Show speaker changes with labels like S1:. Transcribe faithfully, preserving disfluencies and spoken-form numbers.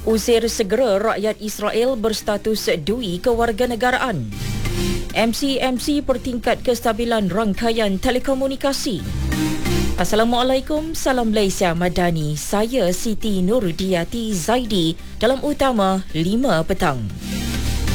S1: Usir segera rakyat Israel berstatus dui kewarganegaraan. M C M C pertingkat kestabilan rangkaian telekomunikasi. Assalamualaikum, salam Malaysia Madani. Saya Siti Nurdiati Zaidi dalam utama lima petang.